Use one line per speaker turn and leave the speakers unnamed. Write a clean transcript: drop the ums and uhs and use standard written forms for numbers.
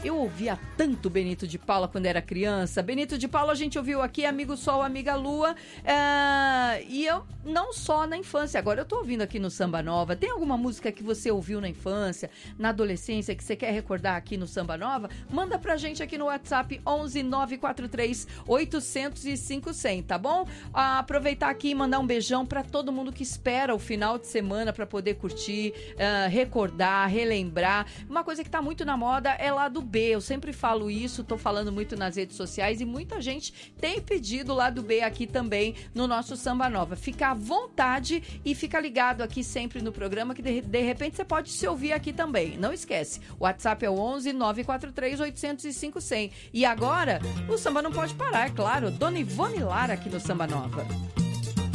Eu ouvia tanto Benito de Paula quando era criança. Benito de Paula a gente ouviu aqui, Amigo Sol, Amiga Lua. E eu, não só na infância, agora eu tô ouvindo aqui no Samba Nova. Tem alguma música que você ouviu na infância, na adolescência, que você quer recordar aqui no Samba Nova? Manda pra gente aqui no WhatsApp 11 943 800 e 5100, tá bom? Aproveitar aqui e mandar um beijão pra todo mundo que espera o final de semana pra poder curtir, recordar, relembrar. Uma coisa que tá muito na moda é Lado B. Eu sempre falo isso, tô falando muito nas redes sociais e muita gente tem pedido Lado B aqui também no nosso Samba Nova. Fica à vontade e fica ligado aqui sempre no programa que de repente você pode se ouvir aqui também. Não esquece, o WhatsApp é o 11 943 800 e 5100. E agora, o samba não pode parar, é claro. Dona Ivone Lara aqui no Samba Nova.